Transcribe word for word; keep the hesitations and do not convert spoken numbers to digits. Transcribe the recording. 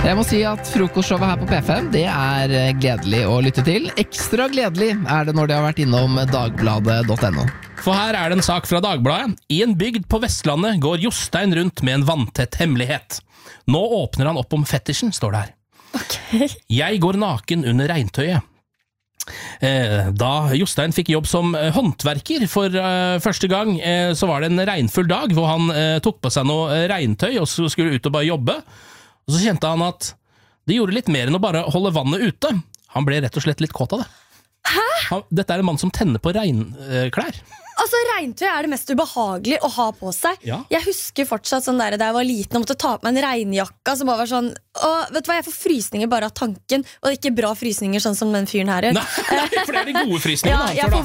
Jeg må si at frokostshowet her på P fem, det er gledelig å lytte til. Ekstra gledelig er det når de har vært innom dagbladet punktum no. For her er det en sak fra Dagbladet. I en bygd på Vestlandet går Jostein rundt med en vanntett hemmelighet. Nå åpner han opp om fetisjen, står det her. Okay. Jeg går naken under regntøyet. Da Jostein fikk jobb som håndverker for første gang, så var det en regnfull dag hvor han tok på seg noe regntøy og så skulle ut og bare jobbe. Og så kjente han at det gjorde litt mer enn å bare holde vannet ute. Han ble rett og slett litt kåt av det. Hæ? Han, dette er en mann som tenner på regnklær. Altså, regntøy er det mest ubehagelige å ha på seg. Ja. Jeg husker fortsatt sånn der, da jeg var liten og måtte ta på meg en regnjakka som bare var sånn, å, vet du hva, jeg får frysninger bare av tanken, og det er ikke bra frysninger sånn som den fyren her gjør. Nei, nei, for det er de gode frysningene. Ja, jeg får